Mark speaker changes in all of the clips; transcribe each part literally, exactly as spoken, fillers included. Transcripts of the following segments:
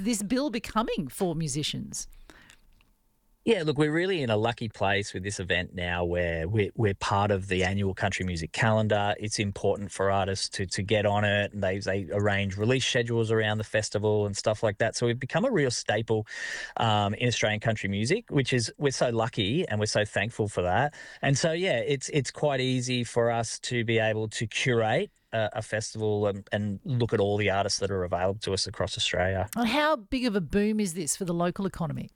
Speaker 1: this bill becoming for musicians?
Speaker 2: Yeah, look, we're really in a lucky place with this event now where we're, we're part of the annual country music calendar. It's important for artists to to get on it, and they, they arrange release schedules around the festival and stuff like that. So we've become a real staple um, in Australian country music, which is, we're so lucky and we're so thankful for that. And so, yeah, it's, it's quite easy for us to be able to curate a, a festival and, and look at all the artists that are available to us across Australia.
Speaker 1: And how big of a boom is this for the local economy?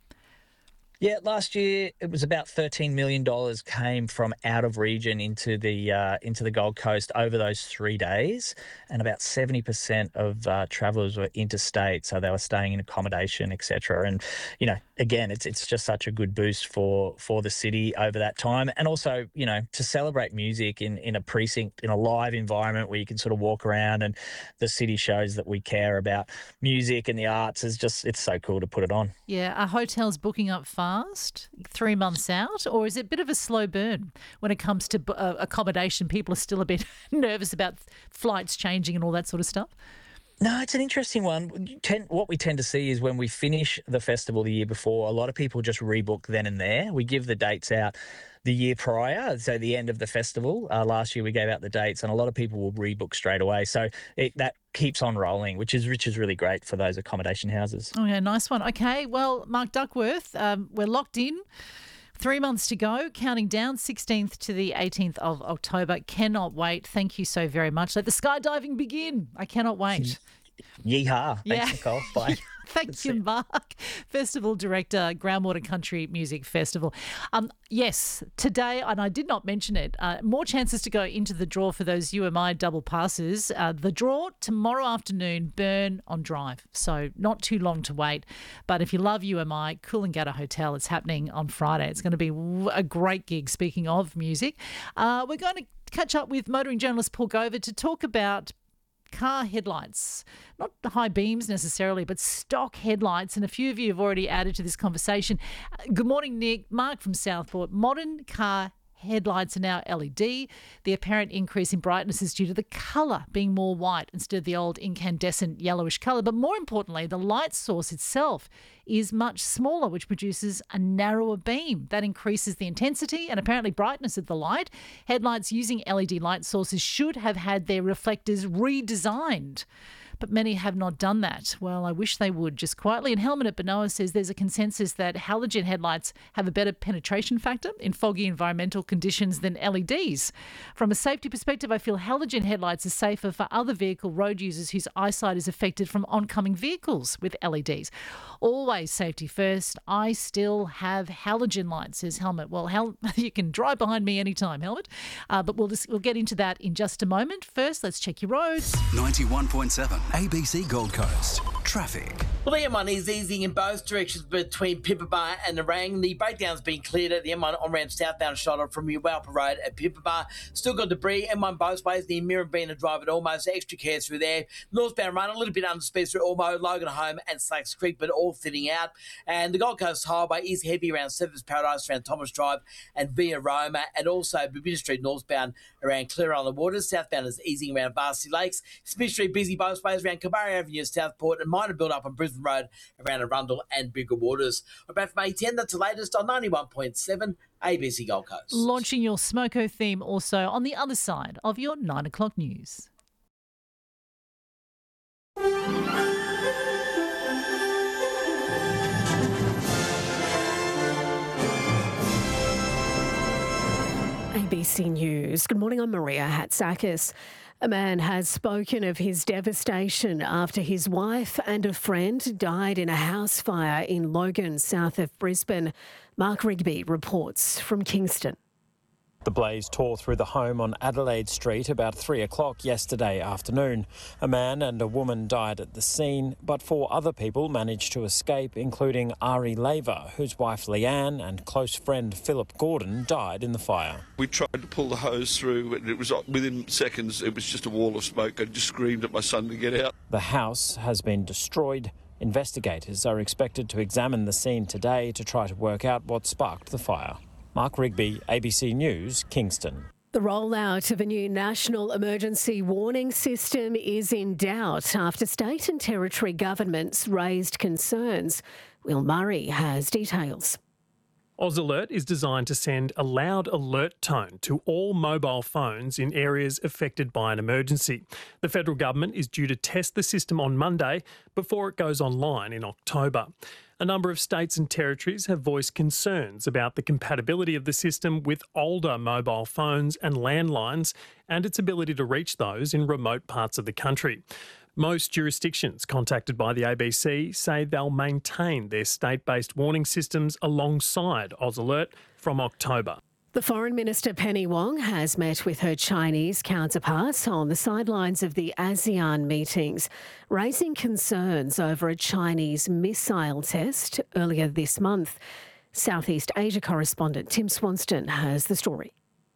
Speaker 2: Yeah, last year it was about thirteen million dollars came from out of region into the uh, into the Gold Coast over those three days, and about seventy percent of uh, travellers were interstate, so they were staying in accommodation, et cetera. And you know, again, it's it's just such a good boost for for the city over that time, and also you know to celebrate music in in a precinct, in a live environment where you can sort of walk around, and the city shows that we care about music and the arts. Is just, it's so cool to put it on.
Speaker 1: Yeah, are hotels booking up fast, three months out, or is it a bit of a slow burn when it comes to uh, accommodation? People are still a bit nervous about flights changing and all that sort of stuff.
Speaker 2: No, it's an interesting one. Tend, what we tend to see is when we finish the festival the year before, a lot of people just rebook then and there. We give the dates out the year prior, so the end of the festival. Uh, last year we gave out the dates, and a lot of people will rebook straight away. So it, that keeps on rolling, which is which is really great for those accommodation houses.
Speaker 1: Oh, yeah, nice one. Okay, well, Mark Duckworth, um, we're locked in. Three months to go, counting down, sixteenth to the eighteenth of October. Cannot wait. Thank you so very much. Let the skydiving begin. I cannot wait.
Speaker 2: Yeehaw.
Speaker 1: Yeah.
Speaker 2: Thanks, Nicole. Bye.
Speaker 1: Thank you, Mark. Festival Director, Groundwater Country Music Festival. Um, yes, today, and I did not mention it, uh, more chances to go into the draw for those U M I double passes. Uh, the draw tomorrow afternoon, Burn on Drive. So not too long to wait. But if you love U M I, Coolangatta Hotel, it's happening on Friday. It's going to be a great gig, speaking of music. Uh, we're going to catch up with motoring journalist Paul Gover to talk about car headlights, not high beams necessarily, but stock headlights. And a few of you have already added to this conversation. Uh, good morning, Nick. Mark from Southport. Modern car headlights are now L E D. The apparent increase in brightness is due to the colour being more white instead of the old incandescent yellowish colour. But more importantly, the light source itself is much smaller, which produces a narrower beam. That increases the intensity and apparently brightness of the light. Headlights using L E D light sources should have had their reflectors redesigned, but many have not done that. Well, I wish they would, just quietly. And Helmet at Benoa says there's a consensus that halogen headlights have a better penetration factor in foggy environmental conditions than L E Ds. From a safety perspective, I feel halogen headlights are safer for other vehicle road users whose eyesight is affected from oncoming vehicles with L E Ds. Always safety first. I still have halogen lights, says Helmet. Well, Hel- you can drive behind me anytime, Helmet. Uh, but we'll, just, we'll get into that in just a moment. First, let's check your roads.
Speaker 3: ninety-one point seven A B C Gold Coast. Traffic.
Speaker 4: Well, the M one is easing in both directions between Pippa Bar and Nerang. The breakdown's been cleared at the M one on-ramp southbound shoulder from Uwalpa Road at Pippa Bar. Still got debris. M one both ways near Mirrabina Drive at Almost. Extra care through there. Northbound run a little bit under speed through Ormo, Logan Home and Slacks Creek, but all thinning out. And the Gold Coast Highway is heavy around Severs Paradise, around Thomas Drive and Via Roma, and also Babina Street northbound around Clear on the Waters. Southbound is easing around Varsity Lakes. Smith Street busy both ways around Kabari Avenue, Southport, and minor build up on Brisbane Road around Arundel and Bigger Waters. We're back from A ten. That's the latest on ninety-one point seven A B C Gold Coast.
Speaker 1: Launching your Smoko theme also on the other side of your nine o'clock news.
Speaker 5: A B C News. Good morning, I'm Maria Hatzakis. A man has spoken of his devastation after his wife and a friend died in a house fire in Logan, south of Brisbane. Mark Rigby reports from Kingston.
Speaker 6: The blaze tore through the home on Adelaide Street about three o'clock yesterday afternoon. A man and a woman died at the scene, but four other people managed to escape, including Ari Lever, whose wife Leanne and close friend Philip Gordon died in the fire.
Speaker 7: We tried to pull the hose through and it was within seconds, it was just a wall of smoke. I just screamed at my son to get out.
Speaker 6: The house has been destroyed. Investigators are expected to examine the scene today to try to work out what sparked the fire. Mark Rigby, A B C News, Kingston.
Speaker 5: The The rollout of a new national emergency warning system is in doubt after state and territory governments raised concerns. Will Murray has details.
Speaker 8: Oz Alert is designed to send a loud alert tone to all mobile phones in areas affected by an emergency. The federal government is due to test the system on Monday before it goes online in October. A number of states and territories have voiced concerns about the compatibility of the system with older mobile phones and landlines and its ability to reach those in remote parts of the country. Most jurisdictions contacted by the A B C say they'll maintain their state-based warning systems alongside Oz Alert from October.
Speaker 5: The Foreign Minister Penny Wong has met with her Chinese counterparts on the sidelines of the ASEAN meetings, raising concerns over a Chinese missile test earlier this month. Southeast Asia correspondent Tim Swanston has the story.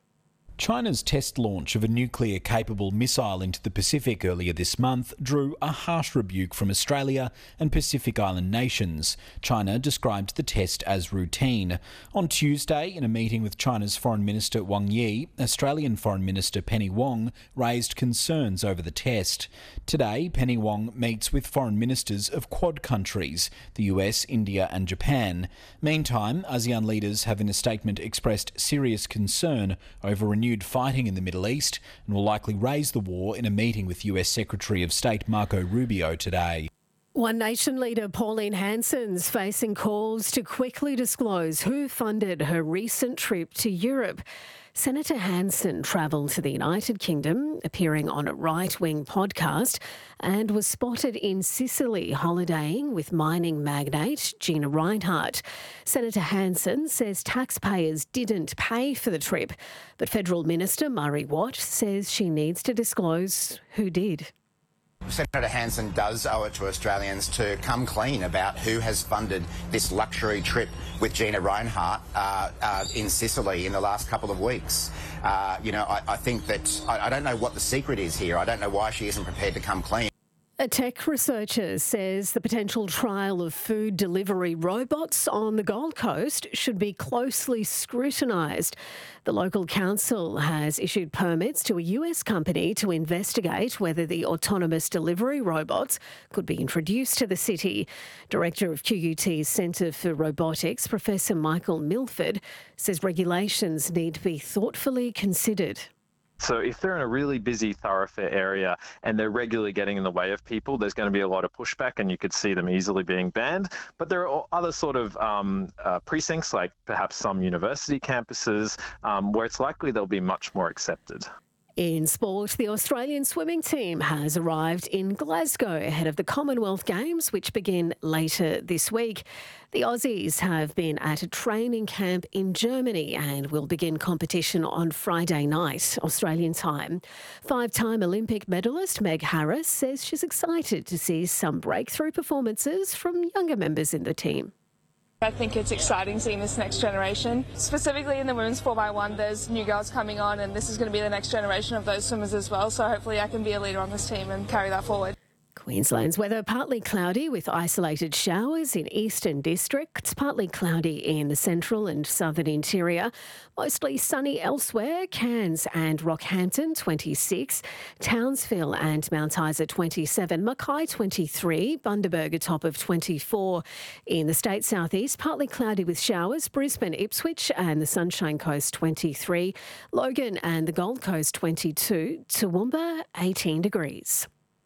Speaker 9: China's test launch of a nuclear-capable missile into the Pacific earlier this month drew a harsh rebuke from Australia and Pacific Island nations. China described the test as routine. On Tuesday, in a meeting with China's Foreign Minister Wang Yi, Australian Foreign Minister Penny Wong raised concerns over the test. Today, Penny Wong meets with foreign ministers of Quad countries, the U S, India and Japan. Meantime, ASEAN leaders have in a statement expressed serious concern over renewed fighting in the Middle East and will likely raise the war in a meeting with U S Secretary of State Marco Rubio today.
Speaker 5: One Nation leader Pauline Hanson's facing calls to quickly disclose who funded her recent trip to Europe. Senator Hanson travelled to the United Kingdom, appearing on a right-wing podcast, and was spotted in Sicily holidaying with mining magnate Gina Rinehart. Senator Hanson says taxpayers didn't pay for the trip, but Federal Minister Murray Watt says she needs to disclose who did.
Speaker 10: Senator Hanson does owe it to Australians to come clean about who has funded this luxury trip with Gina Rinehart uh, uh, in Sicily in the last couple of weeks. Uh, you know, I, I think that I, I don't know what the secret is here. I don't know why she isn't prepared to come clean.
Speaker 5: A tech researcher says the potential trial of food delivery robots on the Gold Coast should be closely scrutinised. The local council has issued permits to a U S company to investigate whether the autonomous delivery robots could be introduced to the city. Director of Q U T's Centre for Robotics, Professor Michael Milford, says regulations need to be thoughtfully considered.
Speaker 11: So if they're in a really busy thoroughfare area and they're regularly getting in the way of people, there's going to be a lot of pushback and you could see them easily being banned. But there are other sort of um, uh, precincts, like perhaps some university campuses, um, where it's likely they'll be much more accepted.
Speaker 5: In sport, the Australian swimming team has arrived in Glasgow ahead of the Commonwealth Games, which begin later this week. The Aussies have been at a training camp in Germany and will begin competition on Friday night, Australian time. Five-time Olympic medalist Meg Harris says she's excited to see some breakthrough performances from younger members in the team.
Speaker 12: I think it's exciting seeing this next generation. Specifically in the women's four by one, there's new girls coming on and this is going to be the next generation of those swimmers as well. So hopefully I can be a leader on this team and carry that forward.
Speaker 5: Queensland's weather partly cloudy with isolated showers in eastern districts, partly cloudy in the central and southern interior, mostly sunny elsewhere. Cairns and Rockhampton twenty-six, Townsville and Mount Isa twenty-seven, Mackay twenty-three, Bundaberg a top of twenty-four. In the state southeast, partly cloudy with showers, Brisbane, Ipswich and the Sunshine Coast twenty-three, Logan and the Gold Coast twenty-two, Toowoomba eighteen degrees.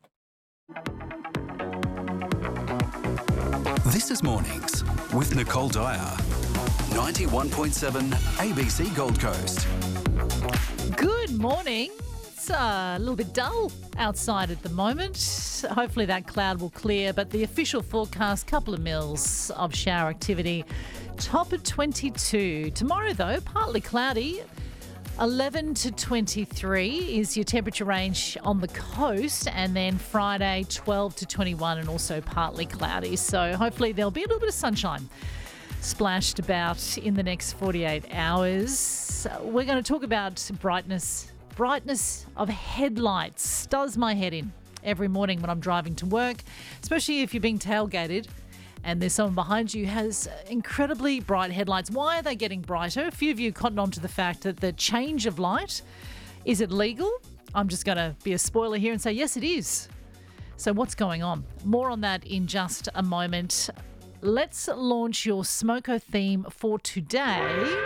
Speaker 3: This is Mornings with Nicole Dyer. ninety-one point seven A B C Gold Coast.
Speaker 1: Good morning. It's uh, a little bit dull outside at the moment. Hopefully that cloud will clear, but the official forecast, couple of mils of shower activity. Top at twenty-two. Tomorrow, though, partly cloudy. eleven to twenty-three is your temperature range on the coast, and then Friday twelve to twenty-one and also partly cloudy. So hopefully there'll be a little bit of sunshine splashed about in the next forty-eight hours. We're going to talk about brightness. Brightness of headlights does my head in every morning when I'm driving to work, especially if you're being tailgated and there's someone behind you who has incredibly bright headlights. Why are they getting brighter? A few of you cotton on to the fact that the change of light, is it legal? I'm just going to be a spoiler here and say, yes, it is. So what's going on? More on that in just a moment. Let's launch your Smoko theme for today.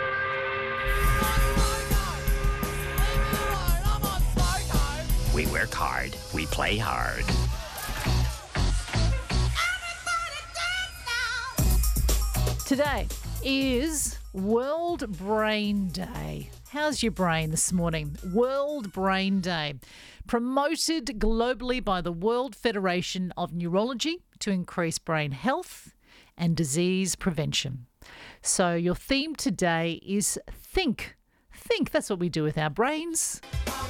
Speaker 13: We work hard, we play hard.
Speaker 1: Today is World Brain Day. How's your brain this morning? World Brain Day. Promoted globally by the World Federation of Neurology to increase brain health and disease prevention. So your theme today is think. Think, that's what we do with our brains.